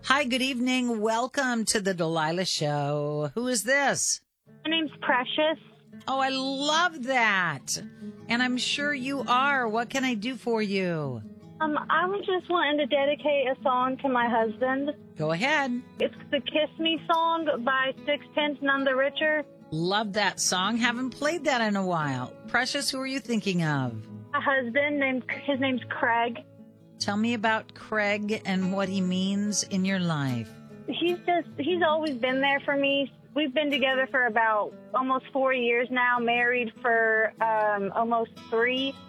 Hi, good evening. Welcome to the Delilah Show. Who is this? My name's Precious. Oh, I love that. And I'm sure you are. What can I do for you? I was just wanting to dedicate a song to my husband. Go ahead. It's the Kiss Me song by Sixpence None the Richer. Love that song. Haven't played that in a while. Precious, who are you thinking of? My husband, his name's Craig. Tell me about Craig and what he means in your life. He's always been there for me. We've been together for about almost 4 years now, married for almost 3.